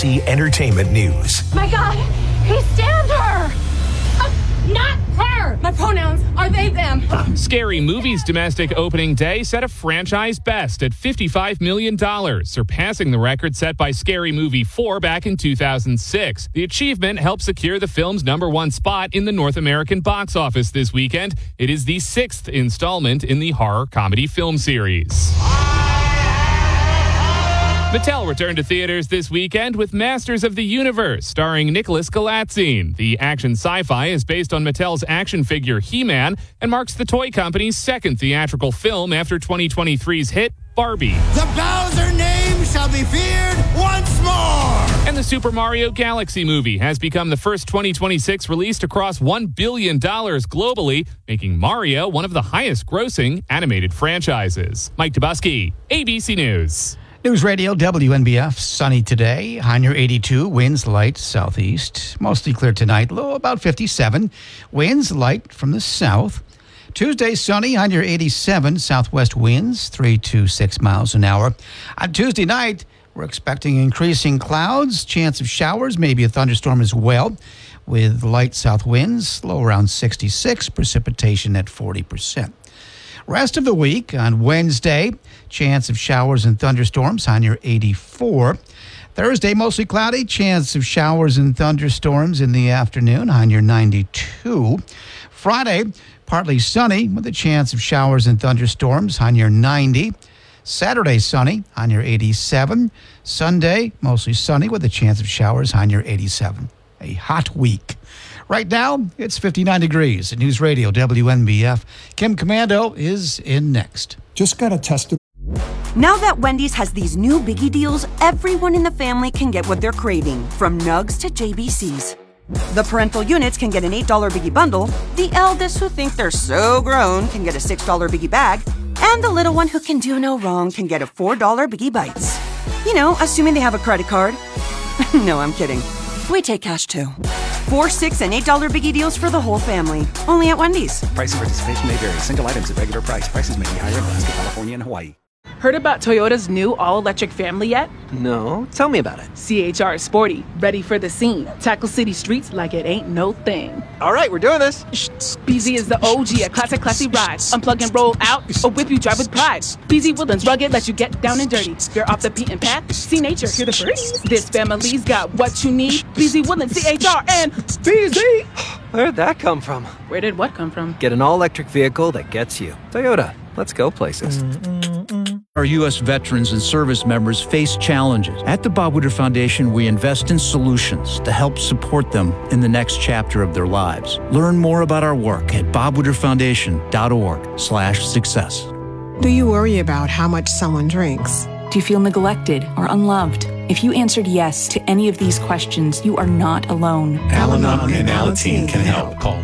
ABC Entertainment News. My God, he stabbed her! Not her! My pronouns are they, them. Scary Movie's domestic opening day set a franchise best at $55 million, surpassing the record set by Scary Movie 4 back in 2006. The achievement helped secure the film's #1 spot in the North American box office this weekend. It is the 6th installment in the horror comedy film series. Mattel returned to theaters this weekend with Masters of the Universe, starring Nicholas Galatzine. The action sci-fi is based on Mattel's action figure He-Man and marks the toy company's second theatrical film after 2023's hit Barbie. The Bowser name shall be feared once more! And the Super Mario Galaxy movie has become the first 2026 release to cross $1 billion globally, making Mario one of the highest-grossing animated franchises. Mike Tobuski, ABC News. News Radio WNBF, sunny today, high near 82, winds light southeast. Mostly clear tonight, low about 57. Winds light from the south. Tuesday, sunny, high near 87, southwest winds, 3 to 6 miles an hour. On Tuesday night, we're expecting increasing clouds, chance of showers, maybe a thunderstorm as well, with light south winds, low around 66, precipitation at 40%. Rest of the week, on Wednesday, chance of showers and thunderstorms, high near 84. Thursday, mostly cloudy, chance of showers and thunderstorms in the afternoon, high near 92. Friday, partly sunny with a chance of showers and thunderstorms, high near 90. Saturday, sunny, high near 87. Sunday, mostly sunny with a chance of showers, high near 87. A hot week. Right now, it's 59 degrees at News Radio WNBF. Kim Commando is in next. Just got to test it. Now that Wendy's has these new biggie deals, everyone in the family can get what they're craving, from nugs to JBCs. The parental units can get an $8 biggie bundle, the eldest who think they're so grown can get a $6 biggie bag, and the little one who can do no wrong can get a $4 biggie bites. You know, assuming they have a credit card. No, I'm kidding. We take cash too. 4, 6, and $8 biggie deals for the whole family. Only at Wendy's. Price and participation may vary. Single items at regular price. Prices may be higher in Alaska, California, and Hawaii. Heard about Toyota's new all-electric family yet? No, tell me about it. CHR is sporty, ready for the scene. Tackle city streets like it ain't no thing. All right, we're doing this. BZ is the OG, a classy ride. Unplug and roll out, or whip you drive with pride. BZ Woodlands rugged, let you get down and dirty. You're off the beaten path, see nature, hear the birds. This family's got what you need. BZ Woodlands, CHR, and BZ. Where'd that come from? Where did what come from? Get an all-electric vehicle that gets you. Toyota, let's go places. Our U.S. veterans and service members face challenges. At the Bob Woodward Foundation, we invest in solutions to help support them in the next chapter of their lives. Learn more about our work at bobwoodwardfoundation.org/success. Do you worry about how much someone drinks? Do you feel neglected or unloved? If you answered yes to any of these questions, you are not alone. Al-Anon and Alateen can help. Call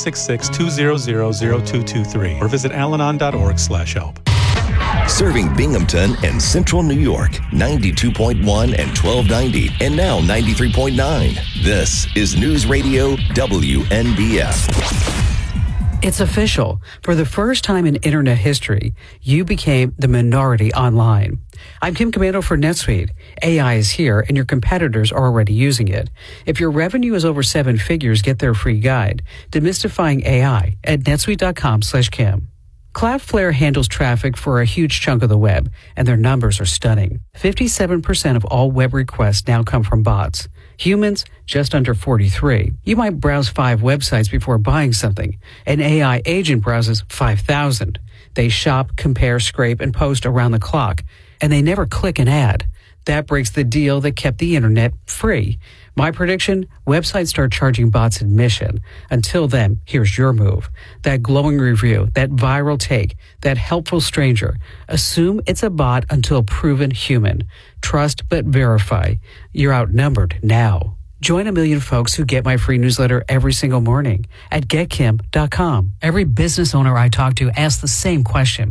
1-866-200-0223 or visit alanon.org/help. Serving Binghamton and Central New York, 92.1 and 1290, and now 93.9. This is News Radio WNBF. It's official. For the first time in internet history, you became the minority online. I'm Kim Commando for NetSuite. AI is here, and your competitors are already using it. If your revenue is over 7 figures, get their free guide, Demystifying AI, at netsuite.com/Kim. Cloudflare handles traffic for a huge chunk of the web, and their numbers are stunning. 57% of all web requests now come from bots. Humans, just under 43. You might browse 5 websites before buying something. An AI agent browses 5,000. They shop, compare, scrape, and post around the clock, and they never click an ad. That breaks the deal that kept the internet free. My prediction, websites start charging bots admission. Until then, here's your move. That glowing review, that viral take, that helpful stranger. Assume it's a bot until proven human. Trust but verify. You're outnumbered now. Join a million folks who get my free newsletter every single morning at getkim.com. Every business owner I talk to asks the same question.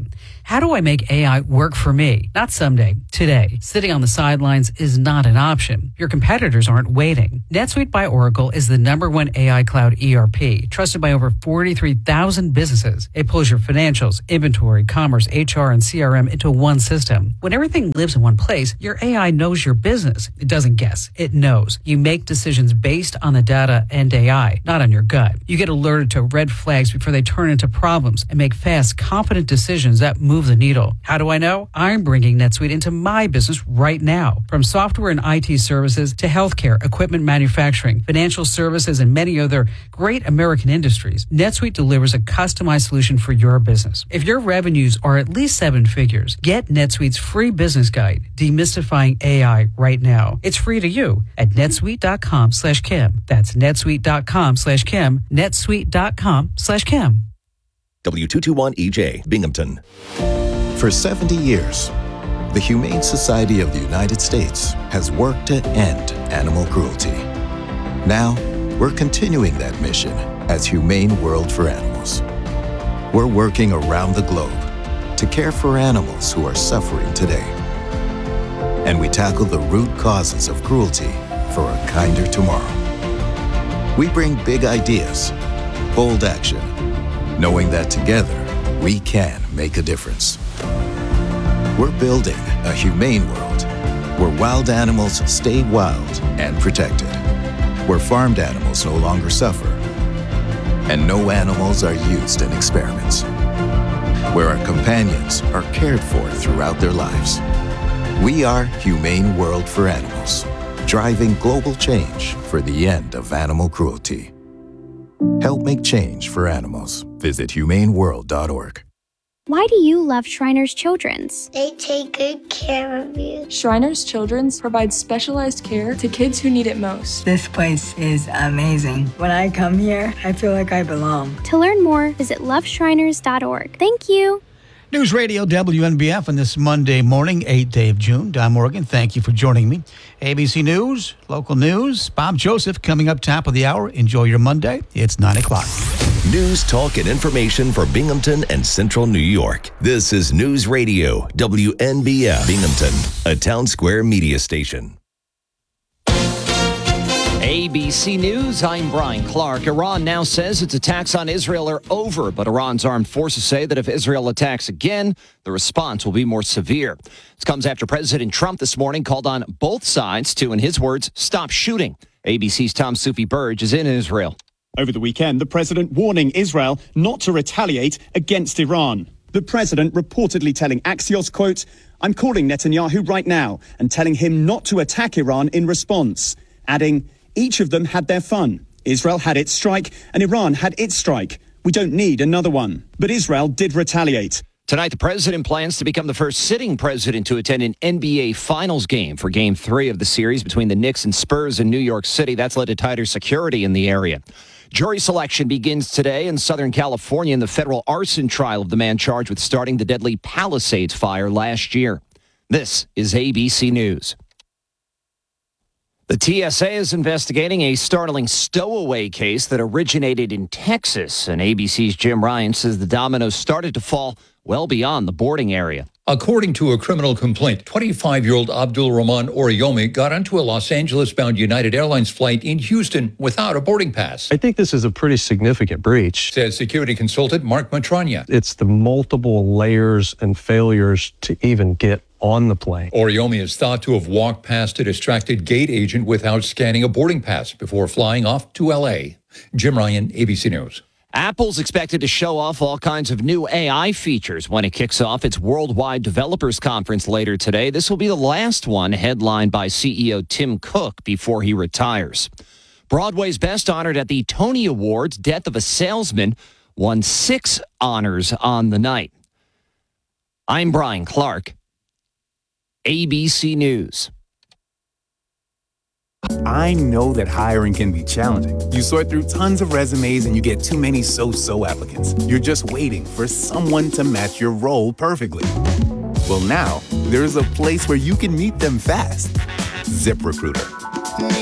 How do I make AI work for me? Not someday, today. Sitting on the sidelines is not an option. Your competitors aren't waiting. NetSuite by Oracle is the #1 AI cloud ERP, trusted by over 43,000 businesses. It pulls your financials, inventory, commerce, HR, and CRM into one system. When everything lives in one place, your AI knows your business. It doesn't guess. It knows. You make decisions based on the data and AI, not on your gut. You get alerted to red flags before they turn into problems and make fast, confident decisions that move the needle. How do I know? I'm bringing NetSuite into my business right now. From software and IT services to healthcare, equipment manufacturing, financial services, and many other great American industries, NetSuite delivers a customized solution for your business. If your revenues are at least 7 figures, get NetSuite's free business guide, Demystifying AI, right now. It's free to you at netsuite.com/Kim. That's netsuite.com/Kim, netsuite.com/Kim. W221EJ, Binghamton. For 70 years, the Humane Society of the United States has worked to end animal cruelty. Now, we're continuing that mission as Humane World for Animals. We're working around the globe to care for animals who are suffering today. And we tackle the root causes of cruelty for a kinder tomorrow. We bring big ideas, bold action, knowing that together we can make a difference. We're building a humane world where wild animals stay wild and protected, where farmed animals no longer suffer, and no animals are used in experiments, where our companions are cared for throughout their lives. We are Humane World for Animals, driving global change for the end of animal cruelty. Help make change for animals. Visit humaneworld.org. Why do you love Shriners Children's? They take good care of you. Shriners Children's provides specialized care to kids who need it most. This place is amazing. When I come here, I feel like I belong. To learn more, visit loveshriners.org. Thank you. News Radio WNBF on this Monday morning, 8th day of June. Don Morgan, thank you for joining me. ABC News, local news. Bob Joseph coming up top of the hour. Enjoy your Monday. It's 9 o'clock. News, talk, and information for Binghamton and Central New York. This is News Radio WNBF Binghamton, a Town Square media station. ABC News, I'm Brian Clark. Iran now says its attacks on Israel are over, but Iran's armed forces say that if Israel attacks again, the response will be more severe. This comes after President Trump this morning called on both sides to, in his words, stop shooting. ABC's Tom Soufi-Burge is in Israel. Over the weekend, the president warning Israel not to retaliate against Iran. The president reportedly telling Axios, quote, "I'm calling Netanyahu right now and telling him not to attack Iran in response," adding, "Each of them had their fun. Israel had its strike and Iran had its strike. We don't need another one." But Israel did retaliate. Tonight, the president plans to become the first sitting president to attend an NBA Finals game for Game 3 of the series between the Knicks and Spurs in New York City. That's led to tighter security in the area. Jury selection begins today in Southern California in the federal arson trial of the man charged with starting the deadly Palisades fire last year. This is ABC News. The TSA is investigating a startling stowaway case that originated in Texas, and ABC's Jim Ryan says the dominoes started to fall well beyond the boarding area. According to a criminal complaint, 25-year-old Abdul Rahman Oriomi got onto a Los Angeles-bound United Airlines flight in Houston without a boarding pass. I think this is a pretty significant breach, says security consultant Mark Matrania. It's the multiple layers and failures to even get on the plane. Oriomi is thought to have walked past a distracted gate agent without scanning a boarding pass before flying off to L.A. Jim Ryan, ABC News. Apple's expected to show off all kinds of new AI features when it kicks off its Worldwide Developers Conference later today. This will be the last one, headlined by CEO Tim Cook before he retires. Broadway's best honored at the Tony Awards, Death of a Salesman, won 6 honors on the night. I'm Brian Clark, ABC News. I know that hiring can be challenging. You sort through tons of resumes and you get too many so-so applicants. You're just waiting for someone to match your role perfectly. Well, now there's a place where you can meet them fast. ZipRecruiter.